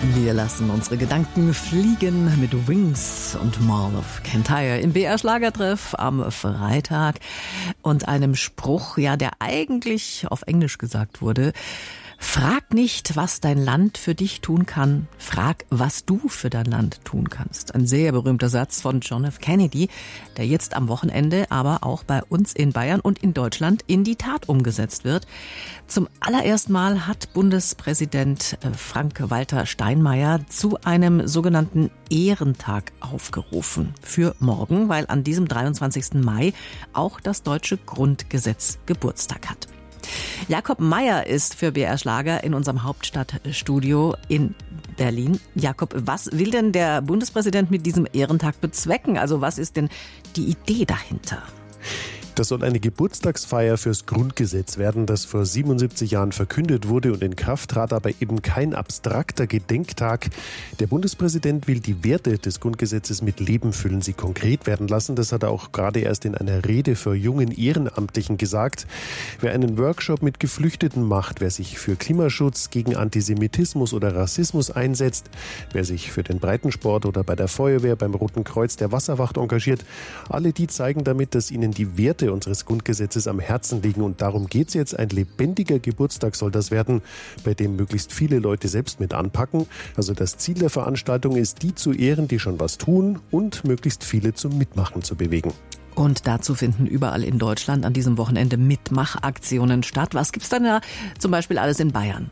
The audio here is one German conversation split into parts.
Wir lassen unsere Gedanken fliegen mit Wings und Mall of Kintyre im BR Schlagertreff am Freitag und einem Spruch, ja, der eigentlich auf Englisch gesagt wurde: Frag nicht, was dein Land für dich tun kann. Frag, was du für dein Land tun kannst. Ein sehr berühmter Satz von John F. Kennedy, der jetzt am Wochenende aber auch bei uns in Bayern und in Deutschland in die Tat umgesetzt wird. Zum allerersten Mal hat Bundespräsident Frank-Walter Steinmeier zu einem sogenannten Ehrentag aufgerufen. Für morgen, weil an diesem 23. Mai auch das deutsche Grundgesetz Geburtstag hat. Jakob Meier ist für BR Schlager in unserem Hauptstadtstudio in Berlin. Jakob, was will denn der Bundespräsident mit diesem Ehrentag bezwecken? Also was ist denn die Idee dahinter? Das soll eine Geburtstagsfeier fürs Grundgesetz werden, das vor 77 Jahren verkündet wurde und in Kraft trat, aber eben kein abstrakter Gedenktag. Der Bundespräsident will die Werte des Grundgesetzes mit Leben füllen, sie konkret werden lassen. Das hat er auch gerade erst in einer Rede für jungen Ehrenamtlichen gesagt. Wer einen Workshop mit Geflüchteten macht, wer sich für Klimaschutz, gegen Antisemitismus oder Rassismus einsetzt, wer sich für den Breitensport oder bei der Feuerwehr, beim Roten Kreuz, der Wasserwacht engagiert, alle die zeigen damit, dass ihnen die Werte unseres Grundgesetzes am Herzen liegen. Und darum geht es jetzt. Ein lebendiger Geburtstag soll das werden, bei dem möglichst viele Leute selbst mit anpacken. Also das Ziel der Veranstaltung ist, die zu ehren, die schon was tun, und möglichst viele zum Mitmachen zu bewegen. Und dazu finden überall in Deutschland an diesem Wochenende Mitmachaktionen statt. Was gibt's dann da zum Beispiel alles in Bayern?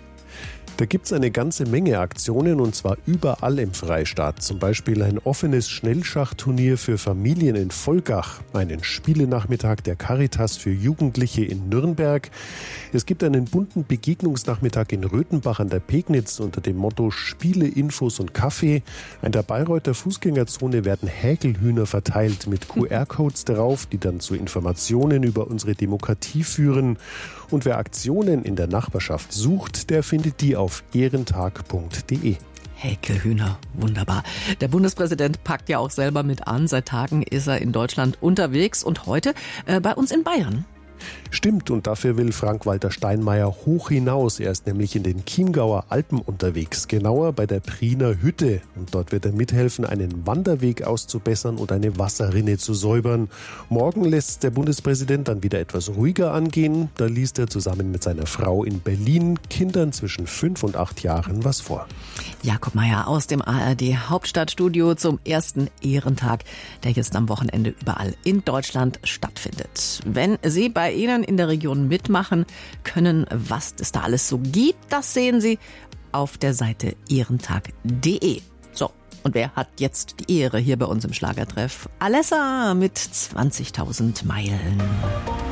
Da gibt's eine ganze Menge Aktionen, und zwar überall im Freistaat. Zum Beispiel ein offenes Schnellschachturnier für Familien in Volkach, einen Spielenachmittag der Caritas für Jugendliche in Nürnberg. Es gibt einen bunten Begegnungsnachmittag in Röthenbach an der Pegnitz unter dem Motto Spiele, Infos und Kaffee. An der Bayreuther Fußgängerzone werden Häkelhühner verteilt mit QR-Codes drauf, die dann zu Informationen über unsere Demokratie führen. Und wer Aktionen in der Nachbarschaft sucht, der findet die auf ehrentag.de. Häkelhühner, wunderbar. Der Bundespräsident packt ja auch selber mit an. Seit Tagen ist er in Deutschland unterwegs und heute bei uns in Bayern. Stimmt, und dafür will Frank-Walter Steinmeier hoch hinaus. Er ist nämlich in den Chiemgauer Alpen unterwegs, genauer bei der Priener Hütte. Und dort wird er mithelfen, einen Wanderweg auszubessern und eine Wasserrinne zu säubern. Morgen lässt der Bundespräsident dann wieder etwas ruhiger angehen. Da liest er zusammen mit seiner Frau in Berlin Kindern zwischen 5 und 8 Jahren was vor. Jakob Meier aus dem ARD Hauptstadtstudio zum ersten Ehrentag, der jetzt am Wochenende überall in Deutschland stattfindet. Wenn Sie bei Ihnen in der Region mitmachen können, was es da alles so gibt, das sehen Sie auf der Seite ehrentag.de. So, und wer hat jetzt die Ehre hier bei uns im Schlagertreff? Alessa mit 20.000 Meilen.